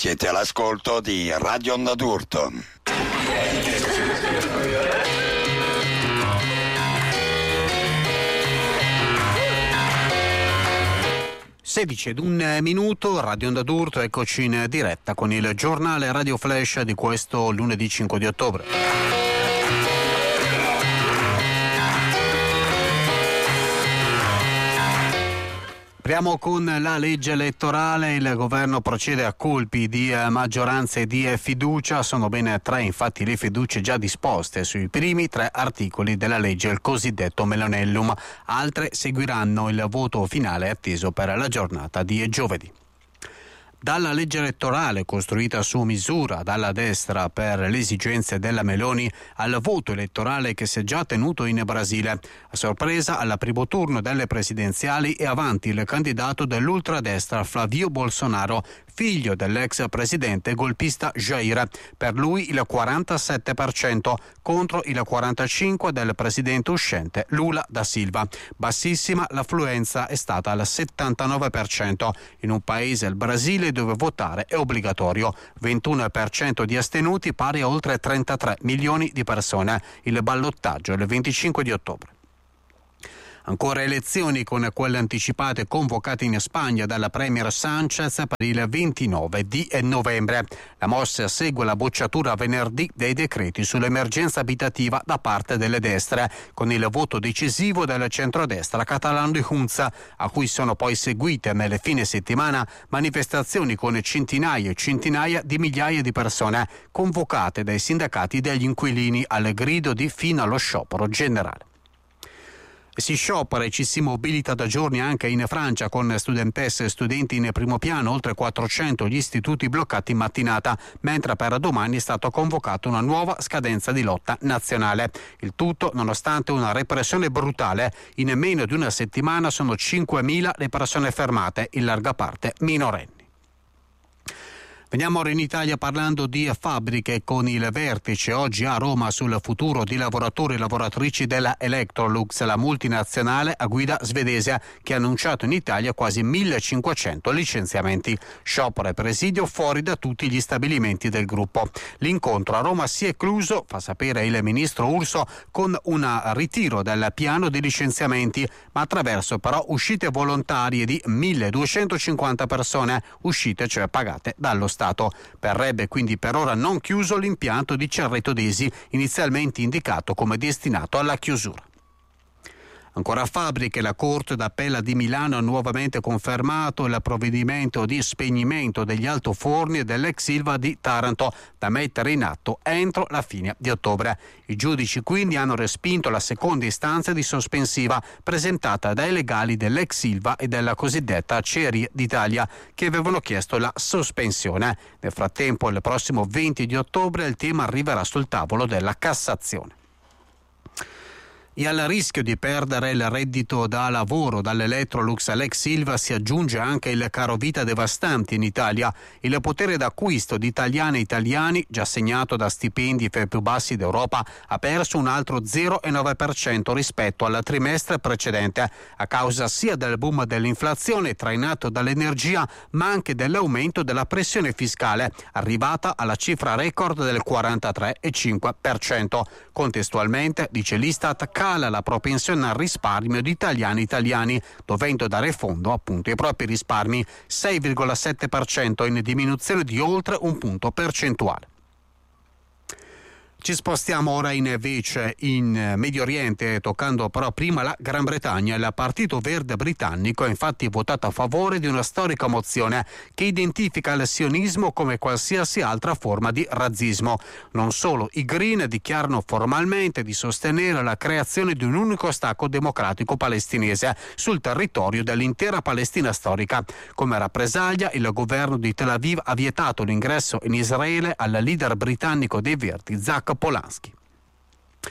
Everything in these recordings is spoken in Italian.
Siete all'ascolto di Radio Onda d'Urto. 16:01, Radio Onda d'Urto, eccoci in diretta con il giornale Radio Flash di questo lunedì 5 di ottobre. Apriamo con la legge elettorale. Il governo procede a colpi di maggioranza e di fiducia. Sono ben 3 infatti le fiducie già disposte sui primi 3 articoli della legge, il cosiddetto Melonellum. Altre seguiranno, il voto finale atteso per la giornata di giovedì. Dalla legge elettorale costruita su misura dalla destra per le esigenze della Meloni al voto elettorale che si è già tenuto in Brasile. A sorpresa, al primo turno delle presidenziali è avanti il candidato dell'ultradestra Flavio Bolsonaro, figlio dell'ex presidente golpista Jair. Per lui il 47% contro il 45% del presidente uscente Lula da Silva. Bassissima l'affluenza è stata al 79%. In un paese, il Brasile, dove votare è obbligatorio. 21% di astenuti, pari a oltre 33 milioni di persone. Il ballottaggio è il 25 di ottobre. Ancora elezioni, con quelle anticipate convocate in Spagna dalla premier Sanchez per il 29 di novembre. La mossa segue la bocciatura venerdì dei decreti sull'emergenza abitativa da parte delle destre, con il voto decisivo del centrodestra catalano di Junts, a cui sono poi seguite nelle fine settimana manifestazioni con centinaia e centinaia di migliaia di persone convocate dai sindacati degli inquilini al grido di fino allo sciopero generale. Si sciopera e ci si mobilita da giorni anche in Francia, con studentesse e studenti in primo piano, oltre 400 gli istituti bloccati in mattinata, mentre per domani è stata convocata una nuova scadenza di lotta nazionale. Il tutto nonostante una repressione brutale. In meno di una settimana sono 5.000 le persone fermate, in larga parte minorenni. Veniamo ora in Italia parlando di fabbriche, con il vertice oggi a Roma sul futuro di lavoratori e lavoratrici della Electrolux, la multinazionale a guida svedese che ha annunciato in Italia quasi 1.500 licenziamenti. Sciopero e presidio fuori da tutti gli stabilimenti del gruppo. L'incontro a Roma si è chiuso, fa sapere il ministro Urso, con un ritiro del piano di licenziamenti, ma attraverso però uscite volontarie di 1.250 persone, uscite cioè pagate dallo Stato. Verrebbe quindi per ora non chiuso l'impianto di Cerreto d'Esi, inizialmente indicato come destinato alla chiusura. Ancora fabbriche, la Corte d'Appello di Milano ha nuovamente confermato il provvedimento di spegnimento degli altoforni e dell'ex Ilva di Taranto, da mettere in atto entro la fine di ottobre. I giudici quindi hanno respinto la seconda istanza di sospensiva presentata dai legali dell'ex Ilva e della cosiddetta Acciaierie d'Italia, che avevano chiesto la sospensione. Nel frattempo, il prossimo 20 di ottobre il tema arriverà sul tavolo della Cassazione. E al rischio di perdere il reddito da lavoro dall'Electrolux all'ex Ilva si aggiunge anche il caro vita devastante in Italia. Il potere d'acquisto di italiane e italiani, già segnato da stipendi fra i più bassi d'Europa, ha perso un altro 0,9% rispetto al trimestre precedente, a causa sia del boom dell'inflazione trainato dall'energia, ma anche dell'aumento della pressione fiscale, arrivata alla cifra record del 43,5%. Contestualmente, dice l'Istat, cala la propensione al risparmio di italiani, dovendo dare fondo appunto ai propri risparmi, 6,7% in diminuzione di oltre un punto percentuale. Ci spostiamo ora invece in Medio Oriente, toccando però prima la Gran Bretagna. Il Partito Verde britannico ha infatti votato a favore di una storica mozione che identifica il sionismo come qualsiasi altra forma di razzismo. Non solo, i Green dichiarano formalmente di sostenere la creazione di un unico Stato democratico palestinese sul territorio dell'intera Palestina storica. Come rappresaglia, il governo di Tel Aviv ha vietato l'ingresso in Israele al leader britannico dei Verdi, Zach Polanski.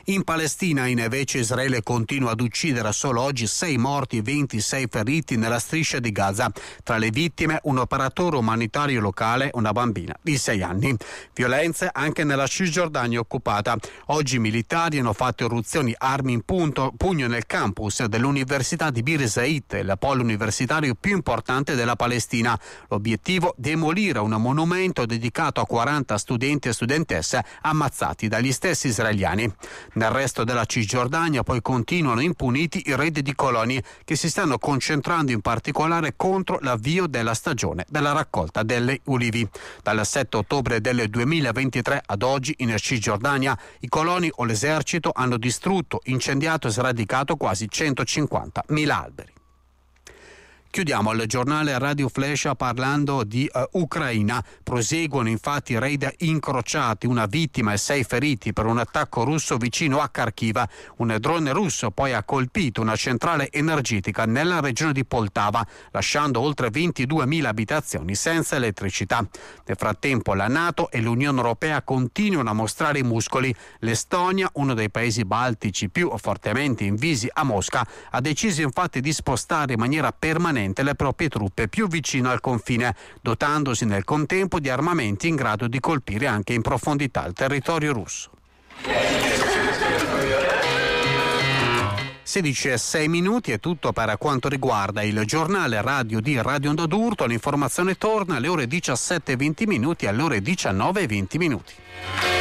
In Palestina invece Israele continua ad uccidere solo oggi 6 morti e 26 feriti nella striscia di Gaza. Tra le vittime un operatore umanitario locale e una bambina di 6 anni. Violenze anche nella Cisgiordania occupata. Oggi i militari hanno fatto irruzioni armi in pugno nel campus dell'Università di Bir Zait, il polo universitario più importante della Palestina. L'obiettivo: demolire un monumento dedicato a 40 studenti e studentesse ammazzati dagli stessi israeliani. Nel resto della Cisgiordania poi continuano impuniti i raid di coloni che si stanno concentrando in particolare contro l'avvio della stagione della raccolta delle ulivi. Dal 7 ottobre del 2023 ad oggi in Cisgiordania i coloni o l'esercito hanno distrutto, incendiato e sradicato quasi 150.000 alberi. Chiudiamo il giornale Radio Flash parlando di Ucraina. Proseguono infatti i raid incrociati, una vittima e 6 feriti per un attacco russo vicino a Kharkiv. Un drone russo poi ha colpito una centrale energetica nella regione di Poltava, lasciando oltre 22.000 abitazioni senza elettricità. Nel frattempo la NATO e l'Unione Europea continuano a mostrare i muscoli. L'Estonia, uno dei paesi baltici più fortemente invisi a Mosca, ha deciso infatti di spostare in maniera permanente le proprie truppe più vicino al confine, dotandosi nel contempo di armamenti in grado di colpire anche in profondità il territorio russo. 16:06 è tutto per quanto riguarda il giornale radio di Radio Onda d'Urto. L'informazione torna alle ore 17:20 e alle ore 19:20.